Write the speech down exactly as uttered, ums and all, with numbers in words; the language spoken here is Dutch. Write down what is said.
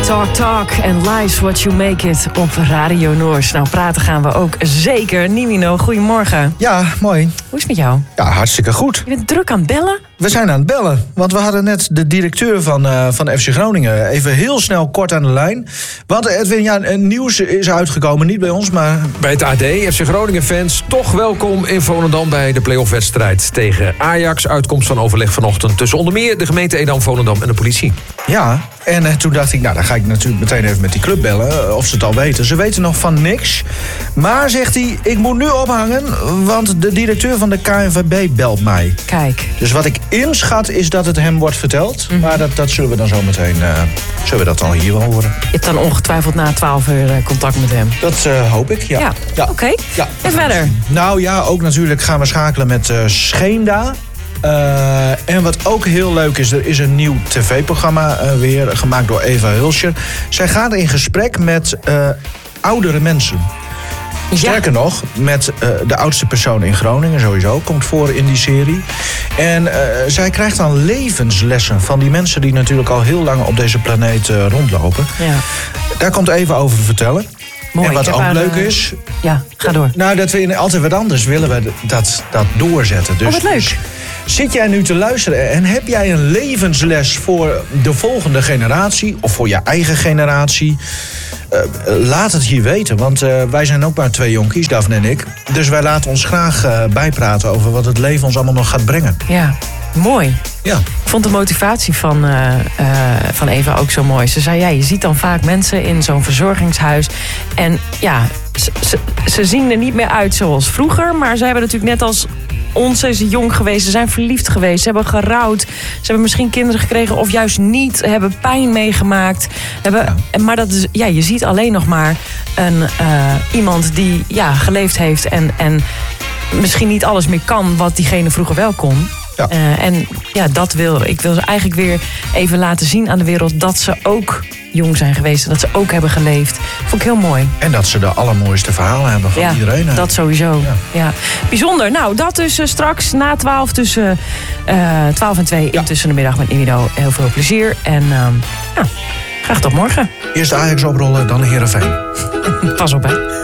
Talk, talk and life's what you make it op Radio Noord. Nou, praten gaan we ook zeker. Nimino, goedemorgen. Ja, mooi. Hoe is het met jou? Ja, hartstikke goed. Je bent druk aan het bellen? We zijn aan het bellen, want we hadden net de directeur van, uh, van F C Groningen even heel snel kort aan de lijn. Want Edwin, ja, nieuws is uitgekomen, niet bij ons, maar... Bij het A D, F C Groningen-fans, toch welkom in Volendam bij de play-off-wedstrijd tegen Ajax. Uitkomst van overleg vanochtend tussen onder meer de gemeente Edam, Volendam en de politie. Ja, en uh, toen dacht ik, nou, dan ga ik natuurlijk meteen even met die club bellen, uh, of ze het al weten. Ze weten nog van niks. Maar, zegt hij, ik moet nu ophangen, want de directeur van de K N V B belt mij. Kijk. Dus wat ik inschat is dat het hem wordt verteld. Mm-hmm. Maar dat, dat zullen we dan zo meteen, uh, zullen we dat dan hier wel horen. Je hebt dan ongetwijfeld na twaalf uur uh, contact met hem. Dat uh, hoop ik, ja. Ja, ja. oké. Okay. Ja. En verder? Nou ja, ook natuurlijk gaan we schakelen met uh, Scheenda. Uh, en wat ook heel leuk is, er is een nieuw tv-programma uh, weer gemaakt door Eva Hulscher. Zij gaat in gesprek met uh, oudere mensen. Sterker ja. nog, met uh, de oudste persoon in Groningen sowieso, komt voor in die serie. En uh, zij krijgt dan levenslessen van die mensen die natuurlijk al heel lang op deze planeet uh, rondlopen. Ja. Daar komt Eva over vertellen. Mooi, en wat ook haar, leuk uh, is... Ja, ga door. Nou, dat we in altijd wat anders willen we dat, dat doorzetten. Dus, oh, wat leuk. Dus zit jij nu te luisteren en heb jij een levensles voor de volgende generatie... of voor je eigen generatie... Uh, laat het hier weten, want uh, wij zijn ook maar twee jonkies, Daphne en ik. Dus wij laten ons graag uh, bijpraten over wat het leven ons allemaal nog gaat brengen. Ja, mooi. Ja. Ik vond de motivatie van, uh, uh, van Eva ook zo mooi. Ze zei, ja, je ziet dan vaak mensen in zo'n verzorgingshuis. En ja, ze, ze, ze zien er niet meer uit zoals vroeger. Maar ze hebben natuurlijk net als ons, ze zijn jong geweest. Ze zijn verliefd geweest. Ze hebben gerouwd. Ze hebben misschien kinderen gekregen of juist niet. Hebben pijn meegemaakt. Hebben, ja. Maar dat is, ja, je ziet alleen nog maar een, uh, iemand die ja, geleefd heeft. En, en misschien niet alles meer kan wat diegene vroeger wel kon. Ja. Uh, en ja, dat wil ik wil ze eigenlijk weer even laten zien aan de wereld dat ze ook jong zijn geweest en dat ze ook hebben geleefd. Vond ik heel mooi. En dat ze de allermooiste verhalen hebben van ja, iedereen. Dat sowieso. Ja. Ja. Bijzonder. Nou, dat dus uh, straks na twaalf tussen uh, twaalf en twee ja. in tussen de middag met Nimino. Heel veel plezier en uh, ja, graag tot morgen. Eerst Ajax oprollen, dan Heerenveen. Pas op, hè.